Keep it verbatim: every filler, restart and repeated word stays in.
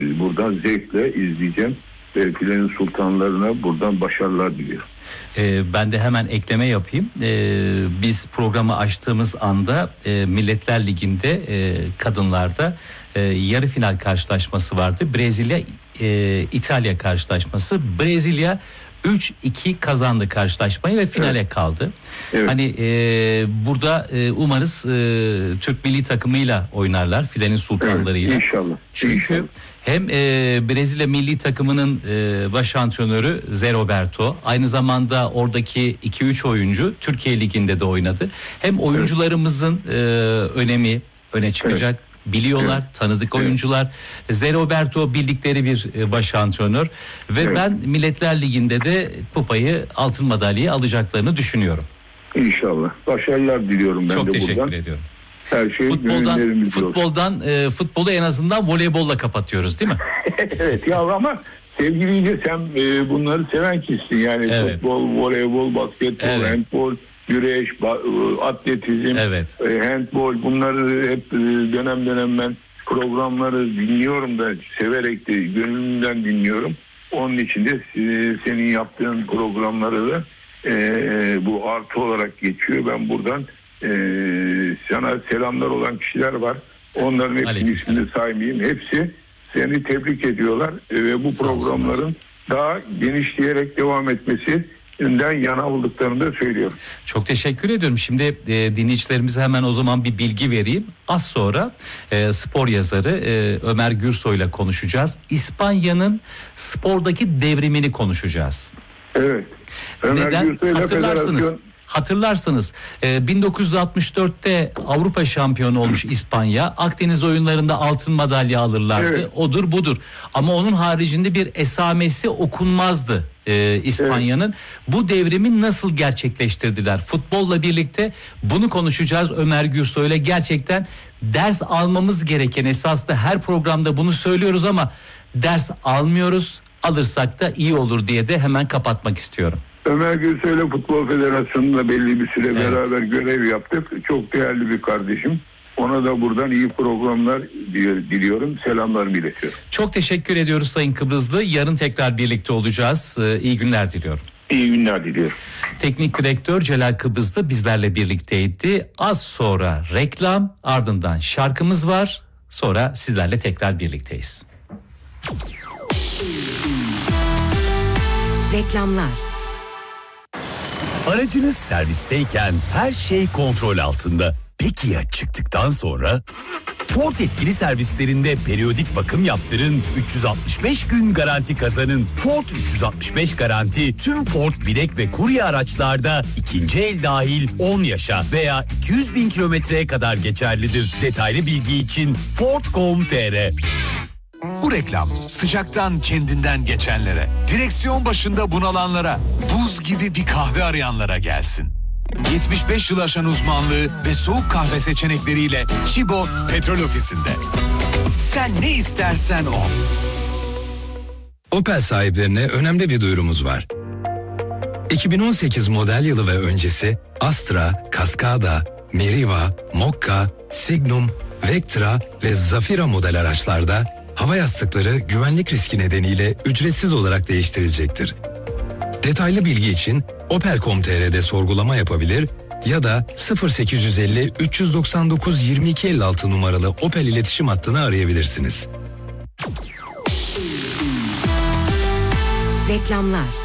Buradan zevkle izleyeceğim ve filenin sultanlarına buradan başarılar diliyorum. Ee, ben de hemen ekleme yapayım. Ee, biz programı açtığımız anda e, Milletler Ligi'nde e, kadınlarda e, yarı final karşılaşması vardı. Brezilya e, İtalya karşılaşması. Brezilya üç iki kazandı karşılaşmayı ve finale evet. kaldı. Evet. Hani e, burada e, umarız e, Türk milli takımıyla oynarlar, filenin sultanlarıyla. Evet, inşallah. Çünkü inşallah. hem e, Brezilya milli takımının e, baş antrenörü Zé Roberto, aynı zamanda oradaki iki üç oyuncu Türkiye Ligi'nde de oynadı. Hem oyuncularımızın e, önemi öne çıkacak. Evet. Biliyorlar, evet. tanıdık evet. oyuncular. Zé Roberto bildikleri bir baş antrenör ve evet. ben Milletler Ligi'nde de kupayı, altın madalyayı alacaklarını düşünüyorum. İnşallah. Başarılar diliyorum ben Çok de buradan. Çok teşekkür ediyorum. Her şey futboldan futboldan e, futbolu en azından voleybolla kapatıyoruz, değil mi? Evet ya, ama sevgili İlce, sen e, bunları seven kişisin yani evet. futbol, voleybol, basketbol, evet. handbol, güreş, atletizm, evet. handbol, bunları hep dönem dönem ben programları dinliyorum da severek de gönlümden dinliyorum. Onun için de senin yaptığın programları da e, bu artı olarak geçiyor. Ben buradan e, sana selamlar olan kişiler var. Onların hepsini ismini saymayayım. Hepsi seni tebrik ediyorlar ve bu programların daha genişleyerek devam etmesi yana olduklarını da söylüyorum. Çok teşekkür ediyorum. Şimdi e, dinleyicilerimize hemen o zaman bir bilgi vereyim. Az sonra e, spor yazarı e, Ömer Gürsoy ile konuşacağız. İspanya'nın spordaki devrimini konuşacağız. Evet. Ömer Neden? Hatırlarsınız. Federasyon... Hatırlarsınız bin dokuz yüz altmış dörtte Avrupa şampiyonu olmuş İspanya. Akdeniz oyunlarında altın madalya alırlardı. Evet. Odur budur. Ama onun haricinde bir esamesi okunmazdı e, İspanya'nın. Evet. Bu devrimi nasıl gerçekleştirdiler? Futbolla birlikte bunu konuşacağız Ömer Gürsoy'la. Gerçekten ders almamız gereken, esas da her programda bunu söylüyoruz ama ders almıyoruz. Alırsak da iyi olur diye de hemen kapatmak istiyorum. Ömer Gürsoy'la Futbol Federasyonu'nda belli bir süre evet. beraber görev yaptık. Çok değerli bir kardeşim. Ona da buradan iyi programlar diliyorum. Selamlarımı iletiyorum. Çok teşekkür ediyoruz Sayın Kıbrıslı. Yarın tekrar birlikte olacağız. İyi günler diliyorum. İyi günler diliyorum. Teknik direktör Celal Kıbrıslı bizlerle birlikteydi. Az sonra reklam, ardından şarkımız var. Sonra sizlerle tekrar birlikteyiz. Reklamlar. Aracınız servisteyken her şey kontrol altında. Peki ya çıktıktan sonra? Ford etkili servislerinde periyodik bakım yaptırın, üç yüz altmış beş gün garanti kazanın. Ford üç yüz altmış beş garanti tüm Ford bilek ve kurye araçlarda ikinci el dahil on yaşa veya iki yüz bin kilometreye kadar geçerlidir. Detaylı bilgi için ford nokta com nokta tr. Bu reklam sıcaktan kendinden geçenlere, direksiyon başında bunalanlara, buz gibi bir kahve arayanlara gelsin. yetmiş beş yıl aşan uzmanlığı ve soğuk kahve seçenekleriyle Chibo Petrol Ofisi'nde. Sen ne istersen o. Opel sahiplerine önemli bir duyurumuz var. iki bin on sekiz model yılı ve öncesi Astra, Cascada, Meriva, Mokka, Signum, Vectra ve Zafira model araçlarda hava yastıkları güvenlik riski nedeniyle ücretsiz olarak değiştirilecektir. Detaylı bilgi için opel nokta com nokta tr'de sorgulama yapabilir ya da sıfır sekiz yüz elli üç yüz doksan dokuz yirmi iki elli altı numaralı Opel iletişim hattını arayabilirsiniz. Reklamlar.